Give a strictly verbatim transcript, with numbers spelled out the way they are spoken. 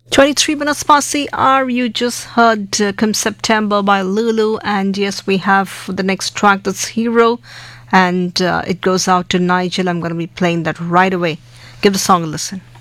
twenty-three minutes past the hour. You just heard uh, Come September by Lulu. And yes, we have the next track that's Hero. And uh, it goes out to Nigel. I'm going to be playing that right away. Give the song a listen.